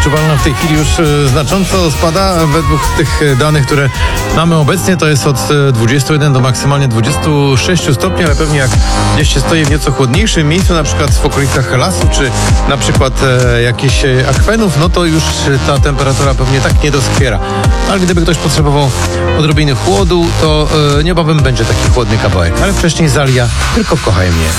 odczuwalna w tej chwili już znacząco spada. Według tych danych, które mamy obecnie, to jest od 21 do maksymalnie 26 stopni, ale pewnie jak gdzieś się stoi w nieco chłodniejszym miejscu, na przykład w okolicach lasu, czy na przykład jakichś akwenów, no to już ta temperatura pewnie tak nie doskwiera. Ale gdyby ktoś potrzebował odrobiny chłodu, to niebawem będzie taki chłodny kawałek. Ale wcześniej Zalia, tylko kochaj mnie.